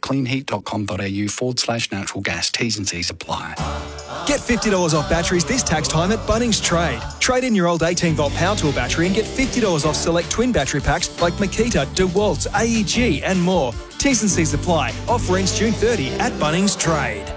cleanheat.com.au/natural gas. T's and C's apply. Get $50 off batteries this tax time at Bunnings Trade. Trade in your old 18-volt power tool battery and get $50 off select twin battery packs like Makita, DeWalt, AEG and more. T's and C's apply. Offer ends June 30 at Bunnings Trade.